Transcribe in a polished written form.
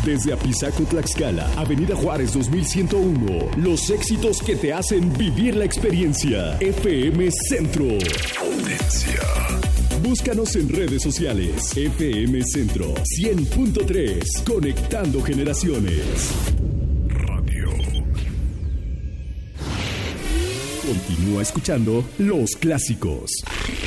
Desde Apizaco, Tlaxcala, Avenida Juárez 2101. Los éxitos que te hacen vivir la experiencia. FM Centro. Potencia. Búscanos en redes sociales. FM Centro 100.3. Conectando generaciones. Radio. Continúa escuchando Los Clásicos.